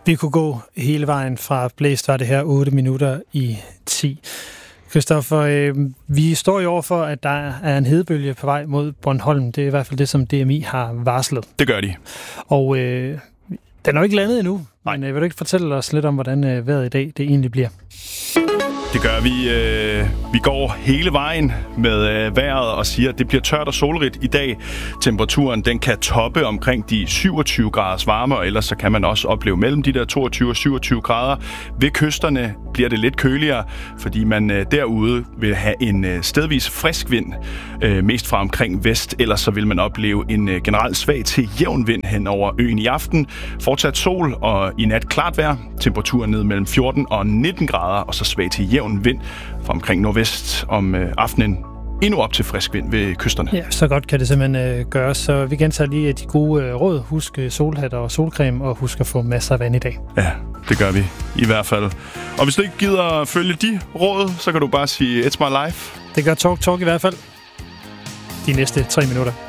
Vi kunne gå hele vejen fra blæst, var det her 8 minutter i 10. Christoffer, vi står jo over for, at der er en hedebølge på vej mod Bornholm. Det er i hvert fald det, som DMI har varslet. Det gør de. Og den er jo ikke landet endnu. Nej. Men vil du ikke fortælle os lidt om, hvordan vejret i dag det egentlig bliver? Det gør vi. Vi går hele vejen med vejret og siger, at det bliver tørt og solrigt i dag. Temperaturen den kan toppe omkring de 27 graders varme, og ellers så kan man også opleve mellem de der 22 og 27 grader. Ved kysterne bliver det lidt køligere, fordi man derude vil have en stedvis frisk vind, mest fra omkring vest. Ellers så vil man opleve en generelt svag til jævn vind hen over øen i aften. Fortsat sol og i nat klart vejr. Temperaturen ned mellem 14 og 19 grader, og så svag til jævn vind fra omkring nordvest om aftenen. Endnu op til frisk vind ved kysterne. Ja, så godt kan det simpelthen gøres. Så vi gentager lige de gode råd. Husk solhatter og solcreme, og husk at få masser af vand i dag. Ja, det gør vi i hvert fald. Og hvis du ikke gider følge de råd, så kan du bare sige It's my life. Det gør Talk i hvert fald de næste 3 minutter.